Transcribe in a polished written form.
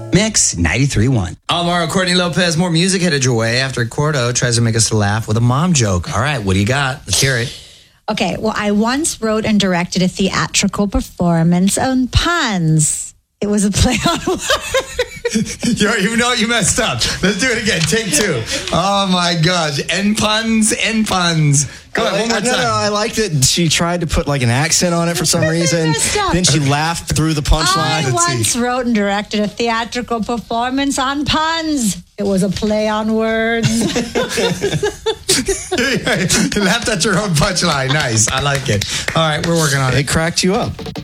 Mix 93.1. Alvaro Courtney Lopez, more music headed your way after Cordo tries to make us laugh with a mom joke. All right, what do you got? Let's hear it. Okay, well, I once wrote and directed a theatrical performance on puns. It was a play on words. You know you messed up. Let's do it again. Take two. Oh, my gosh. End puns. Go on, one more time. No, I like that she tried to put like an accent on it for some reason. Then she laughed through the punchline. I once wrote and directed a theatrical performance on puns. It was a play on words. Laughed at your own punchline. Nice. I like it. All right, we're working on it. It cracked you up.